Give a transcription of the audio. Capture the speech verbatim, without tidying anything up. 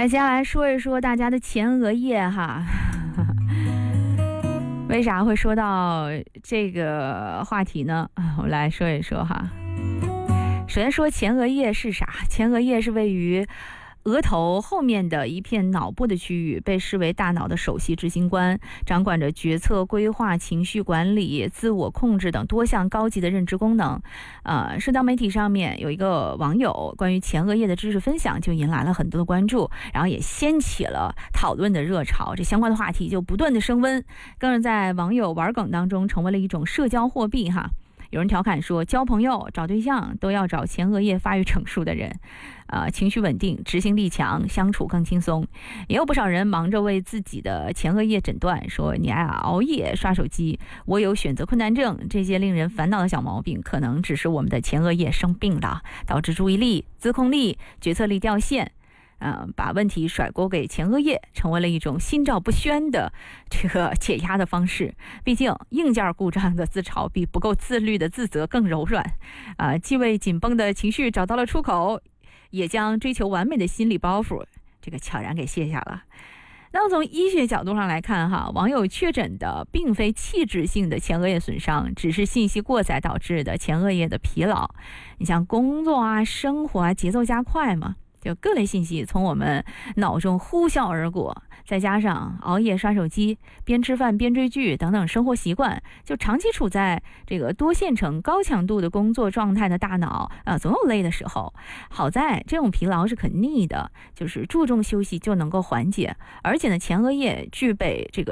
来，接下来说一说大家的前额叶哈。为啥会说到这个话题呢？我们来说一说哈。首先说前额叶是啥？前额叶是位于额头后面的一片脑部的区域，被视为大脑的首席执行官，掌管着决策、规划、情绪管理、自我控制等多项高级的认知功能。呃，社交媒体上面有一个网友关于前额叶的知识分享，就引来了很多的关注，然后也掀起了讨论的热潮，这相关的话题就不断的升温，更是在网友玩梗当中成为了一种社交货币哈。有人调侃说，交朋友、找对象都要找前额叶发育成熟的人，呃，情绪稳定、执行力强，相处更轻松。也有不少人忙着为自己的前额叶诊断，说你爱熬夜、刷手机，我有选择困难症，这些令人烦恼的小毛病，可能只是我们的前额叶生病了，导致注意力、自控力、决策力掉线。呃，把问题甩锅给前额叶，成为了一种心照不宣的这个解压的方式。毕竟硬件故障的自嘲比不够自律的自责更柔软。啊、呃，既为紧绷的情绪找到了出口，也将追求完美的心理包袱这个悄然给卸下了。那么从医学角度上来看哈，网友确诊的并非器质性的前额叶损伤，只是信息过载导致的前额叶的疲劳。你像工作啊、生活啊，节奏加快嘛。就各类信息从我们脑中呼啸而过，再加上熬夜刷手机、边吃饭边追剧等等生活习惯，就长期处在这个多线程高强度的工作状态的大脑啊，总有累的时候。好在这种疲劳是可逆的，就是注重休息就能够缓解，而且呢，前额叶具备这个